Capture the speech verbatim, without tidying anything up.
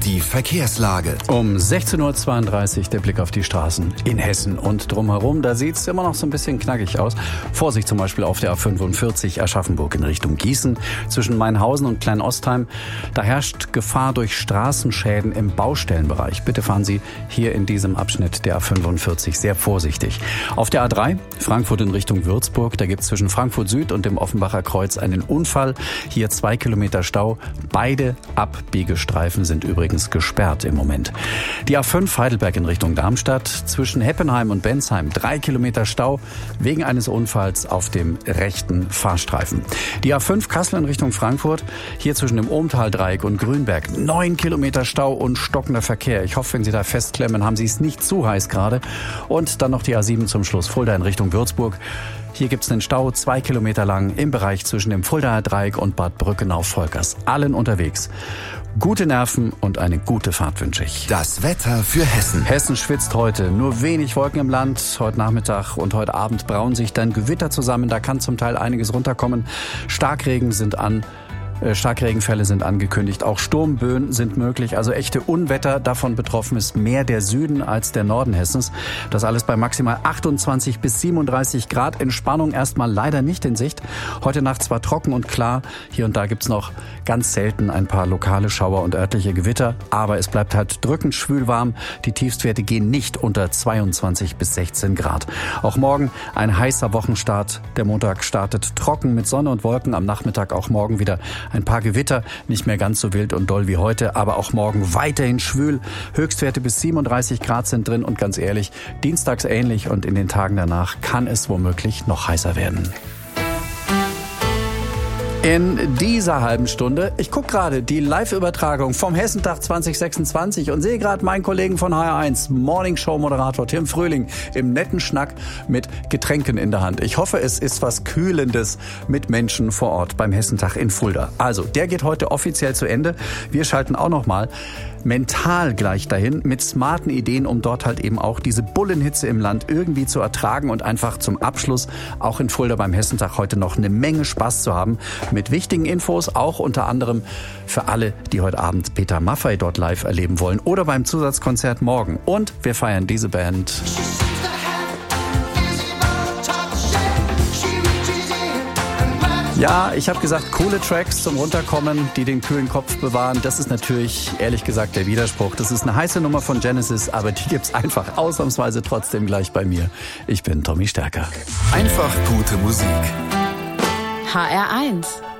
Die Verkehrslage. Um sechzehn Uhr zweiunddreißig der Blick auf die Straßen in Hessen und drumherum. Da sieht es immer noch so ein bisschen knackig aus. Vorsicht zum Beispiel auf der A fünfundvierzig Aschaffenburg in Richtung Gießen. Zwischen Mainhausen und Kleinostheim. Da herrscht Gefahr durch Straßenschäden im Baustellenbereich. Bitte fahren Sie hier in diesem Abschnitt der A fünfundvierzig sehr vorsichtig. Auf der A drei Frankfurt in Richtung Würzburg. Da gibt es zwischen Frankfurt Süd und dem Offenbacher Kreuz einen Unfall. Hier zwei Kilometer Stau. Beide Abbiegestreifen sind übrigens gesperrt im Moment. Die A fünf Heidelberg in Richtung Darmstadt. Zwischen Heppenheim und Bensheim drei Kilometer Stau wegen eines Unfalls auf dem rechten Fahrstreifen. Die A fünf Kassel in Richtung Frankfurt. Hier zwischen dem Ohmtal-Dreieck und Grünberg neun Kilometer Stau und stockender Verkehr. Ich hoffe, wenn Sie da festklemmen, haben Sie es nicht zu heiß gerade. Und dann noch die A sieben zum Schluss. Fulda in Richtung Würzburg. Hier gibt es einen Stau, zwei Kilometer lang im Bereich zwischen dem Fuldaer Dreieck und Bad Brückenau-Volkers. Allen unterwegs. Gute Nerven und eine gute Fahrt wünsche ich. Das Wetter für Hessen. Hessen schwitzt heute. Nur wenig Wolken im Land. Heute Nachmittag und heute Abend brauen sich dann Gewitter zusammen. Da kann zum Teil einiges runterkommen. Starkregen sind an. Starkregenfälle sind angekündigt. Auch Sturmböen sind möglich. Also echte Unwetter. Davon betroffen ist mehr der Süden als der Norden Hessens. Das alles bei maximal achtundzwanzig bis siebenunddreißig Grad. Entspannung erstmal leider nicht in Sicht. Heute Nacht zwar trocken und klar. Hier und da gibt's noch ganz selten ein paar lokale Schauer und örtliche Gewitter. Aber es bleibt halt drückend schwül warm. Die Tiefstwerte gehen nicht unter zweiundzwanzig bis sechzehn Grad. Auch morgen ein heißer Wochenstart. Der Montag startet trocken mit Sonne und Wolken. Am Nachmittag auch morgen wieder ein paar Gewitter, nicht mehr ganz so wild und doll wie heute, aber auch morgen weiterhin schwül. Höchstwerte bis siebenunddreißig Grad sind drin und ganz ehrlich, dienstags ähnlich und in den Tagen danach kann es womöglich noch heißer werden. In dieser halben Stunde, ich gucke gerade die Live-Übertragung vom Hessentag zwanzig sechsundzwanzig und sehe gerade meinen Kollegen von H R eins, Morning-Show-Moderator Tim Frühling, im netten Schnack mit Getränken in der Hand. Ich hoffe, es ist was Kühlendes mit Menschen vor Ort beim Hessentag in Fulda. Also, der geht heute offiziell zu Ende. Wir schalten auch noch mal mental gleich dahin mit smarten Ideen, um dort halt eben auch diese Bullenhitze im Land irgendwie zu ertragen und einfach zum Abschluss auch in Fulda beim Hessentag heute noch eine Menge Spaß zu haben mit wichtigen Infos, auch unter anderem für alle, die heute Abend Peter Maffay dort live erleben wollen oder beim Zusatzkonzert morgen. Und wir feiern diese Band. Ja, ich habe gesagt, coole Tracks zum Runterkommen, die den kühlen Kopf bewahren. Das ist natürlich, ehrlich gesagt, der Widerspruch. Das ist eine heiße Nummer von Genesis, aber die gibt's einfach ausnahmsweise trotzdem gleich bei mir. Ich bin Tommy Stärker. Einfach gute Musik. H R eins